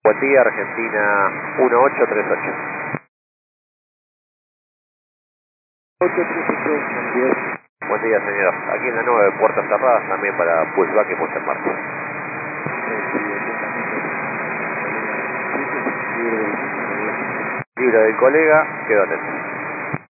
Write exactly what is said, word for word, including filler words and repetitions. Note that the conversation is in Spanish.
Buen día, Argentina uno ocho tres ocho. ocho tres ocho, buen día. Buen día, señor. Aquí en la nueve, puertas cerradas también para pushback y puesta en marcha. Libro del colega, quedo atento.